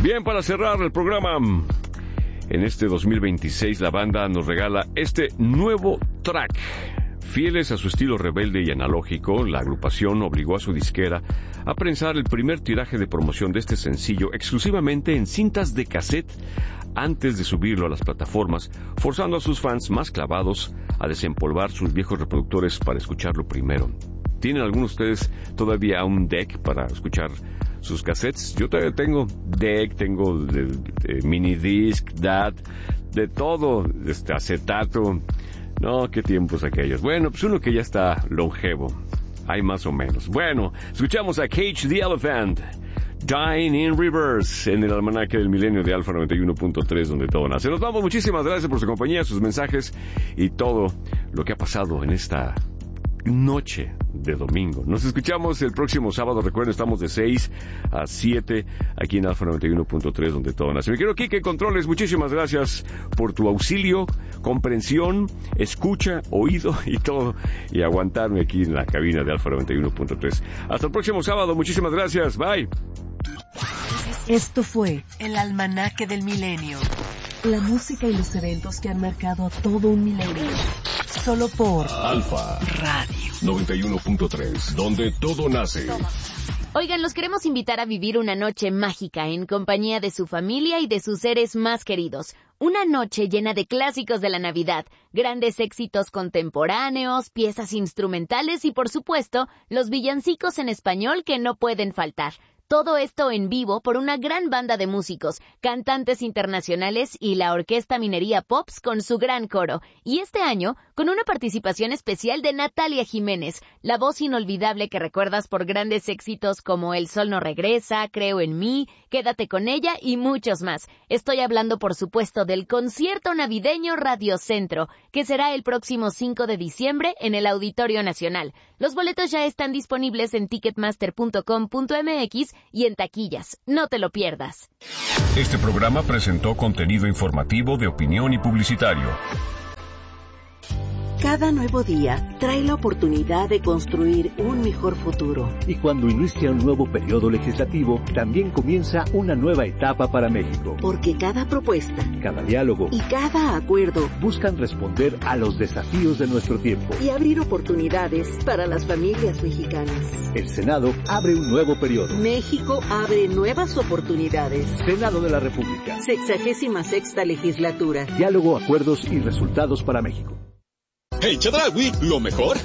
Bien, para cerrar el programa, en este 2026 la banda nos regala este nuevo track. Fieles a su estilo rebelde y analógico, la agrupación obligó a su disquera a prensar el primer tiraje de promoción de este sencillo exclusivamente en cintas de cassette antes de subirlo a las plataformas, forzando a sus fans más clavados a desempolvar sus viejos reproductores para escucharlo primero. ¿Tienen algunos de ustedes todavía un deck para escuchar sus cassettes? Yo todavía tengo deck, tengo mini disc, DAT, de todo, acetato. No, qué tiempos aquellos. Bueno, pues uno que ya está longevo. Hay más o menos. Bueno, escuchamos a Cage the Elephant, Dying in Reverse, en el almanaque del milenio de Alfa 91.3, donde todo nace. Nos vamos, muchísimas gracias por su compañía, sus mensajes y todo lo que ha pasado en esta noche de domingo. Nos escuchamos el próximo sábado. Recuerden, estamos de 6 a 7 aquí en Alfa 91.3, donde todo nace. Mi querido Quique Controles, muchísimas gracias por tu auxilio, comprensión, escucha, oído y todo, y aguantarme aquí en la cabina de Alfa 91.3. Hasta el próximo sábado. Muchísimas gracias. Bye. Esto fue el almanaque del milenio. La música y los eventos que han marcado a todo un milenio. Solo por Alfa Radio 91.3, donde todo nace. Oigan, los queremos invitar a vivir una noche mágica en compañía de su familia y de sus seres más queridos. Una noche llena de clásicos de la Navidad, grandes éxitos contemporáneos, piezas instrumentales y, por supuesto, los villancicos en español que no pueden faltar. Todo esto en vivo por una gran banda de músicos, cantantes internacionales y la Orquesta Minería Pops con su gran coro. Y este año, con una participación especial de Natalia Jiménez, la voz inolvidable que recuerdas por grandes éxitos como El Sol no regresa, Creo en mí, Quédate con ella y muchos más. Estoy hablando, por supuesto, del concierto navideño Radio Centro, que será el próximo 5 de diciembre en el Auditorio Nacional. Los boletos ya están disponibles en ticketmaster.com.mx y en taquillas. No te lo pierdas. Este programa presentó contenido informativo de opinión y publicitario. Cada nuevo día trae la oportunidad de construir un mejor futuro. Y cuando inicia un nuevo periodo legislativo, también comienza una nueva etapa para México. Porque cada propuesta, cada diálogo y cada acuerdo buscan responder a los desafíos de nuestro tiempo y abrir oportunidades para las familias mexicanas. El Senado abre un nuevo periodo. México abre nuevas oportunidades. Senado de la República. 66ª legislatura. Diálogo, acuerdos y resultados para México. Hey, Chedraui, ¿lo mejor?